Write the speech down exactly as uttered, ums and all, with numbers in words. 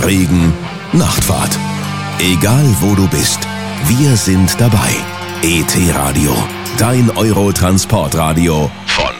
Regen, Nachtfahrt. Egal wo du bist, wir sind dabei. E T Radio, dein Euro-Transportradio von